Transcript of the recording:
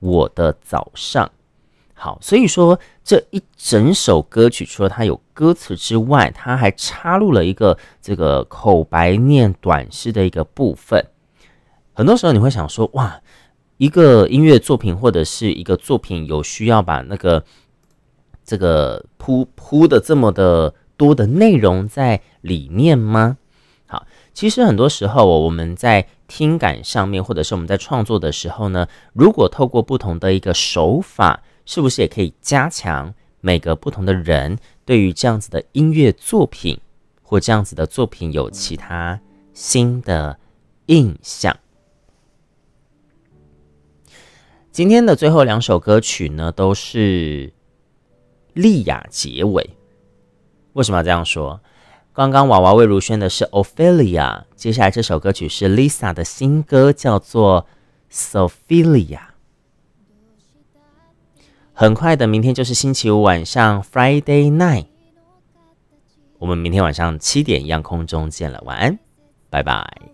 我的早上。好，所以说这一整首歌曲除了它有歌词之外，它还插入了一个这个口白念短诗的一个部分。很多时候你会想说，哇，一个音乐作品或者是一个作品有需要把那个这个铺的这么的多的内容在里面吗？好，其实很多时候我们在听感上面，或者是我们在创作的时候呢，如果透过不同的一个手法，是不是也可以加强每个不同的人对于这样子的音乐作品或这样子的作品有其他新的印象？今天的最后2首歌曲呢，都是丽雅结尾。为什么要这样说？刚刚娃娃魏如萱的是 Ophelia， 接下来这首歌曲是 Lisa 的新歌，叫做 Sophelia。 很快的，明天就是星期五晚上 Friday night， 我们明天晚上7点一样空中见了，晚安，拜拜。